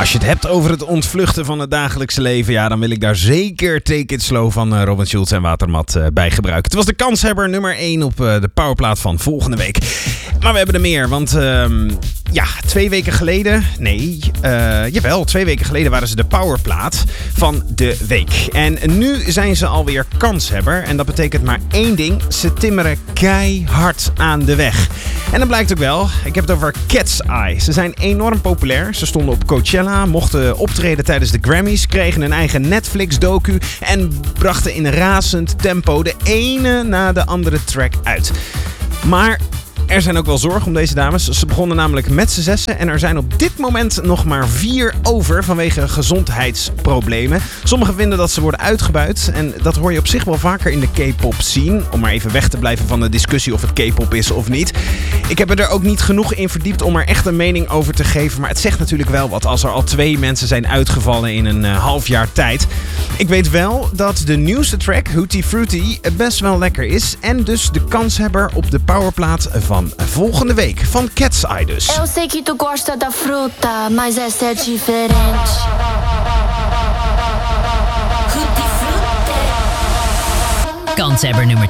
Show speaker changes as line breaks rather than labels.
Als je het hebt over het ontvluchten van het dagelijkse leven, ja, dan wil ik daar zeker Take It Slow van Robin Schulz en Watermat bij gebruiken. Het was de kanshebber nummer 1 op de powerplaat van volgende week. Maar we hebben er meer, want 2 weken geleden... jawel, 2 weken geleden waren ze de powerplaat van de week. En nu zijn ze alweer kanshebber. En dat betekent maar één ding. Ze timmeren keihard aan de weg. En dat blijkt ook wel. Ik heb het over Cat's Eye. Ze zijn enorm populair. Ze stonden op Coachella, mochten optreden tijdens de Grammys, kregen een eigen Netflix-docu en brachten in razend tempo de ene na de andere track uit. Maar er zijn ook wel zorgen om deze dames. Ze begonnen namelijk met z'n zessen en er zijn op dit moment nog maar 4 over vanwege gezondheidsproblemen. Sommigen vinden dat ze worden uitgebuit en dat hoor je op zich wel vaker in de K-pop scene. Om maar even weg te blijven van de discussie of het K-pop is of niet. Ik heb er ook niet genoeg in verdiept om er echt een mening over te geven. Maar het zegt natuurlijk wel wat als er al 2 mensen zijn uitgevallen in een half jaar tijd. Ik weet wel dat de nieuwste track, Hootie Fruity, best wel lekker is. En dus de kanshebber op de powerplaat van volgende week. Van Cat's Eye dus.
Eu sei que tu gosta da fruta, mas essa é diferente.
Kanshebber nummer